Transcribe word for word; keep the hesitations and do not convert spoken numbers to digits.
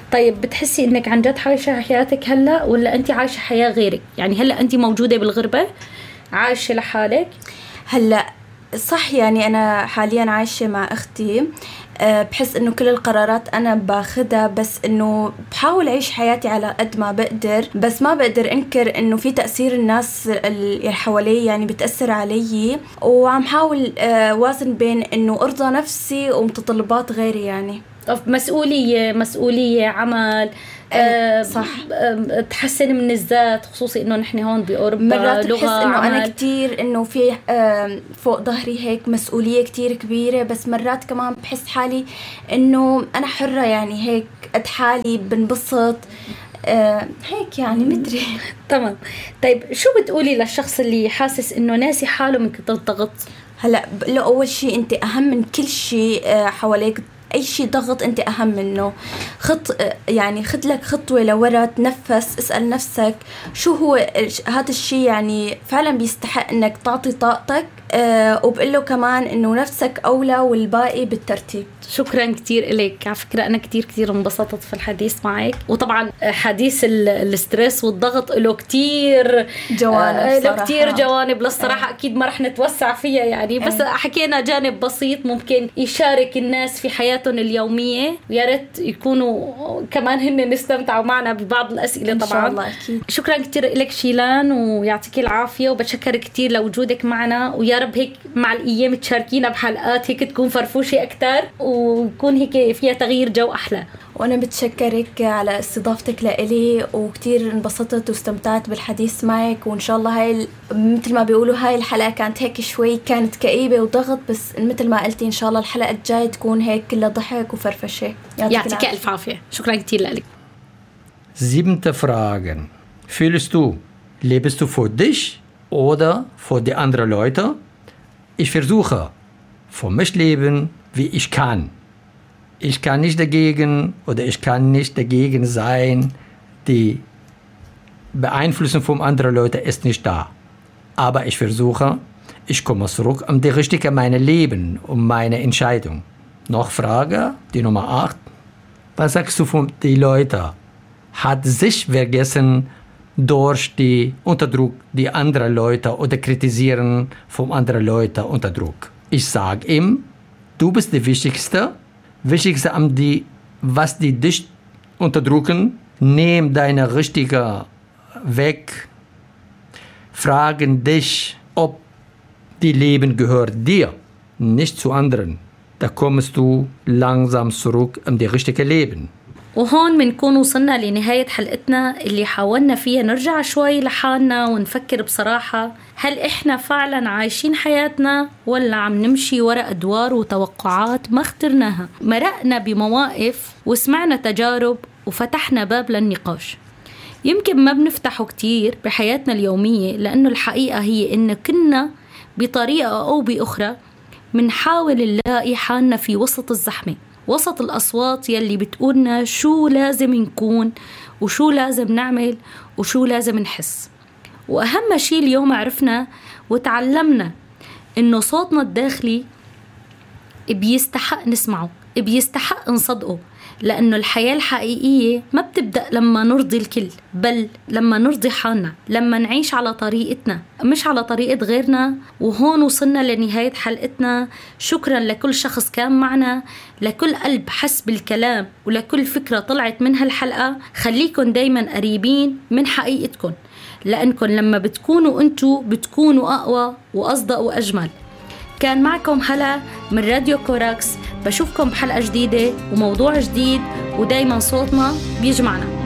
طيب بتحسي انك عن جد عايشة حياتك هلا ولا انت عايشة حياة غيرك؟ يعني هلا انت موجودة بالغربة عايشة لحالك؟ هلا صح، يعني انا حاليا عايشة مع اختي. أه بحس انه كل القرارات انا باخدها، بس انه بحاول اعيش حياتي على قد ما بقدر، بس ما بقدر انكر انه في تأثير الناس اللي حوالي يعني بتأثر علي، وعم حاول أه وازن بين انه ارضى نفسي ومتطلبات غيري. يعني مسؤولية مسؤولية عمل أه صح، أه تحسن من الذات، خصوصي انه نحن هون بأوروبا مرات بحس انه عمل. انا كتير انه في أه فوق ظهري هيك مسؤولية كتير كبيرة، بس مرات كمان بحس حالي انه انا حرة، يعني هيك قد حالي بنبسط أه هيك يعني مدري. تمام. طيب شو بتقولي للشخص اللي حاسس انه ناسي حاله من كتر الضغط؟ هلا له اول شيء انت اهم من كل شيء حواليك، اي شيء ضغط انت اهم منه. خط يعني خد لك خطوه لورا، تنفس، اسال نفسك شو هو هذا الشيء يعني فعلا بيستحق انك تعطي طاقتك. أه وبقول له كمان انه نفسك اولى والباقي بالترتيب. شكرا كتير لك. على فكرة أنا كتير كتير انبسطت في الحديث معك، وطبعا حديث الاسترس والضغط له كتير جوانب، له كتير جوانب للصراحة. أكيد ما رح نتوسع فيها يعني، بس حكينا جانب بسيط ممكن يشارك الناس في حياتهم اليومية، ويا ريت يكونوا كمان هن نستمتعوا معنا ببعض الأسئلة إن طبعا. شاء الله أكيد. شكرا كتير لك شيلان، ويعطيك العافية، وبتشكر كتير لوجودك معنا، ويا رب هيك مع الأيام تشاركينا بحلقات هيك تكون فرفوشة أكتر، ويكون هيك فيها تغيير جو أحلى. وأنا بتشكرك على استضافتك لإلي، وكتير انبسطت واستمتعت بالحديث معك، وإن شاء الله هاي مثل ما بيقولوا هاي الحلقة كانت هيك شوي كانت كئيبة وضغط، بس مثل ما قلتي إن شاء الله الحلقة الجاية تكون هيك كلها ضحك وفرفشة. يعطيك ألف عافية. شكرا كتير لك. Siebente Fragen. Fühlst du, lebst du für dich oder für die anderen Leute? Ich versuche, für mich leben, wie ich kann. Ich kann nicht dagegen oder ich kann nicht dagegen sein. Die Beeinflussung von anderen Leuten ist nicht da. Aber ich versuche, ich komme zurück um die richtige meine Leben, um meine Entscheidung. Noch Frage, die Nummer acht. Was sagst du von den Leuten? Hat sich vergessen durch die Unterdruck die anderen Leute oder kritisieren von anderen Leuten unter Druck? Ich sage ihm, du bist die Wichtigste. Wichtigste am die, was die dich unterdrücken, nehm deine richtige weg. Fragen dich, ob die Leben gehört dir, nicht zu anderen. Da kommst du langsam zurück um die richtige Leben. وهون منكون وصلنا لنهاية حلقتنا اللي حاولنا فيها نرجع شوي لحالنا ونفكر بصراحة، هل إحنا فعلا عايشين حياتنا ولا عم نمشي وراء أدوار وتوقعات ما اخترناها؟ مرقنا بمواقف وسمعنا تجارب وفتحنا باب للنقاش يمكن ما بنفتحه كتير بحياتنا اليومية، لأنه الحقيقة هي إن كنا بطريقة أو بأخرى منحاول نلاقي حالنا في وسط الزحمة، وسط الأصوات يلي بتقولنا شو لازم نكون وشو لازم نعمل وشو لازم نحس. وأهم شيء اليوم عرفنا وتعلمنا إنه صوتنا الداخلي بيستحق نسمعه، بيستحق نصدقه، لأنه الحياة الحقيقية ما بتبدأ لما نرضي الكل، بل لما نرضي حالنا، لما نعيش على طريقتنا مش على طريقة غيرنا. وهون وصلنا لنهاية حلقتنا. شكرا لكل شخص كان معنا، لكل قلب حس بالكلام، ولكل فكرة طلعت من هالحلقة. خليكن دايما قريبين من حقيقتكن، لأنكن لما بتكونوا أنتوا بتكونوا أقوى وأصدق وأجمل. كان معكم هلا من راديو كوراكس. بشوفكم بحلقة جديدة وموضوع جديد، ودايما صوتنا بيجمعنا.